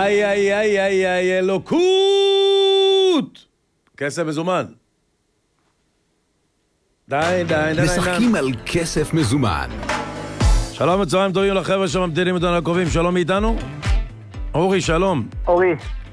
איי, איי, איי, איי, איי, אלוקות! כסף מזומן. די. משחקים על כסף מזומן. שלום וצהריים טובים לחבר'ה שממתינים אותנו הקרובים. שלום מאיתנו? אורי, שלום. אורי,